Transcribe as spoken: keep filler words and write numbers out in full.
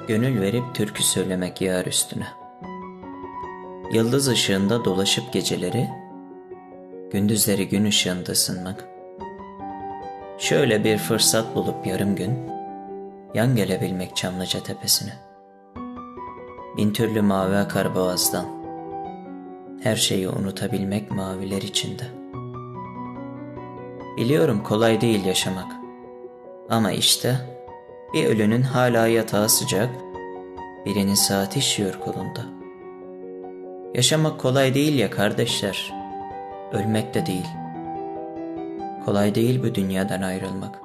Gönül verip türkü söylemek yar üstüne. Yıldız ışığında dolaşıp geceleri, gündüzleri gün ışığında ısınmak. Şöyle bir fırsat bulup yarım gün, yan gelebilmek Çamlıca tepesine. Bin türlü mavi akar boğazdan, her şeyi unutabilmek maviler içinde. Biliyorum kolay değil yaşamak, ama işte bir ölünün hala yatağı sıcak, birinin saati işiyor kolunda. Yaşamak kolay değil ya kardeşler, ölmek de değil. Kolay değil bu dünyadan ayrılmak.